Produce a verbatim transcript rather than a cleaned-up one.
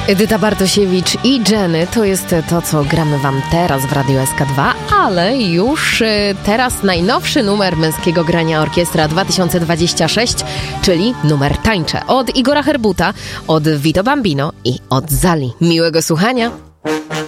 Edyta Bartosiewicz i Jenny to jest to, co gramy wam teraz w Radiu S K dwa, ale już teraz najnowszy numer Męskiego Grania Orkiestra dwa tysiące dwadzieścia sześć, czyli numer Tańczę od Igora Herbuta, od Vito Bambino i od Zali. Miłego słuchania!